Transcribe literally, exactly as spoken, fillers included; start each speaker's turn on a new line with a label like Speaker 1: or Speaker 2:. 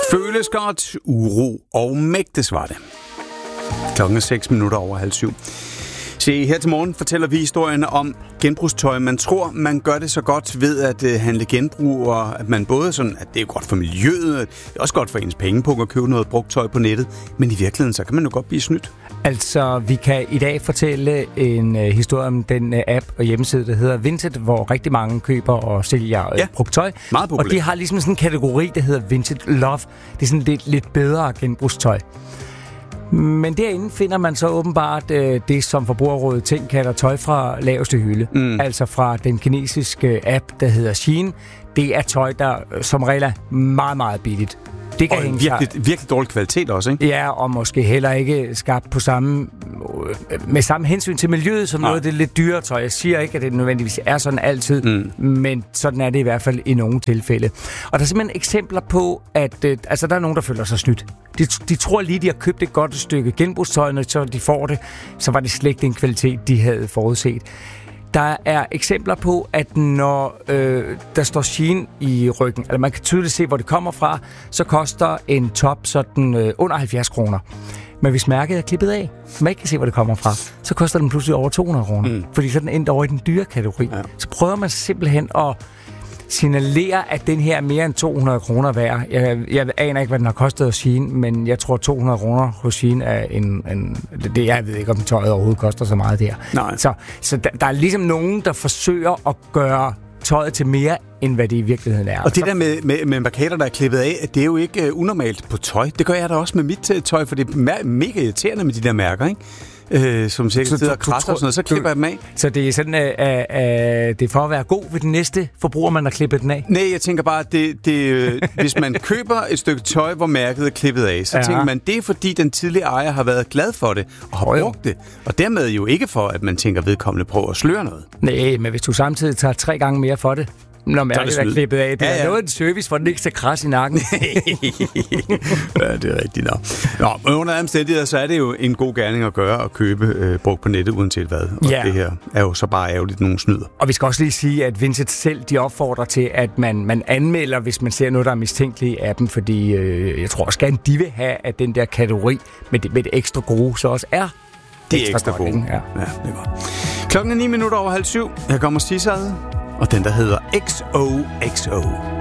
Speaker 1: Føles godt, uro og mægtes var det. Klokken er seks minutter over halv syv. Se, her til morgen fortæller vi historien om genbrugstøj. Man tror, man gør det så godt ved at uh, handle genbrug, og at man både sådan, at det er godt for miljøet, at det er også godt for ens pengepung at købe noget brugt tøj på nettet, men i virkeligheden, så kan man jo godt blive snydt.
Speaker 2: Altså, vi kan i dag fortælle en uh, historie om den uh, app og hjemmeside, der hedder Vinted, hvor rigtig mange køber og sælger uh,
Speaker 1: ja,
Speaker 2: brugt tøj.
Speaker 1: Meget populært.
Speaker 2: Og de har ligesom sådan en kategori, der hedder Vinted Love. Det er sådan lidt, lidt bedre genbrugstøj. Men derinde finder man så åbenbart øh, det, som Forbrugerrådet Tænk kalder tøj fra laveste hylde. Mm. Altså fra den kinesiske app, der hedder Shein. Det er tøj, der som regel er meget, meget billigt. Det kan
Speaker 1: og virkelig, virkelig dårlig kvalitet også, ikke?
Speaker 2: Ja, og måske heller ikke skabt på samme, med samme hensyn til miljøet som Nej. noget af det lidt dyre tøj. Jeg siger ikke, at det nødvendigvis er sådan altid, mm. men sådan er det i hvert fald i nogle tilfælde. Og der er simpelthen eksempler på, at øh, altså, der er nogen, der føler sig snydt. De, de tror lige, de har købt et godt stykke genbrugstøj, når så de får det, så var det slet ikke den kvalitet, de havde forudset. Der er eksempler på, at når øh, der står Shein i ryggen, eller man kan tydeligt se, hvor det kommer fra, så koster en top sådan øh, under halvfjerds kroner. Men hvis mærket er klippet af, så man ikke kan se, hvor det kommer fra, så koster den pludselig over to hundrede kroner. Mm. Fordi så er den endt over i den dyre kategori. Ja. Så prøver man simpelthen at signalere, at den her er mere end to hundrede kroner værd. Jeg, jeg aner ikke, hvad den har kostet hos Shein, men jeg tror to hundrede kroner hos Shein er en... en det, jeg ved ikke, om tøjet overhovedet koster så meget der.
Speaker 1: Nej.
Speaker 2: Så, så der, der er ligesom nogen, der forsøger at gøre tøjet til mere, end hvad det i virkeligheden er.
Speaker 1: Og det der med, med, med markader, der er klippet af, det er jo ikke uh, unormalt på tøj. Det gør jeg da også med mit tøj, for det er mega irriterende med de der mærker, ikke? Øh, som sikkert sidder og krasser og sådan noget, så klipper jeg dem af.
Speaker 2: Så det er sådan, at uh, uh, det er for at være god ved den næste forbruger, man har klippet den af?
Speaker 1: Nej, jeg tænker bare, at det, det, hvis man køber et stykke tøj, hvor mærket er klippet af, så ja. tænker man, det er fordi den tidligere ejer har været glad for det og har oh, brugt det. Og dermed jo ikke for, at man tænker vedkommende prøver at sløre noget.
Speaker 2: Nej, men hvis du samtidig tager tre gange mere for det, når mærket er, er klippet af. Det ja, ja. er noget af en service, for den ikke skal krasse i nakken.
Speaker 1: Ja, det er rigtigt nok. Nå, men under omstændigheder, så er det jo en god gerning at gøre at købe øh, brugt på nettet, uanset hvad. Og ja. det her er jo så bare ærgerligt, nogen snyder.
Speaker 2: Og vi skal også lige sige, at Vinted selv, de opfordrer til, at man, man anmelder, hvis man ser noget, der er mistænkeligt i appen, fordi øh, jeg tror også gerne, de vil have, at den der kategori med det, med det ekstra gode, så også er
Speaker 1: det er ekstra gode. Ja. ja, det er godt. Klokken er ni minutter over halv syv. Her kommer Sisad. Og den, der hedder X O X O.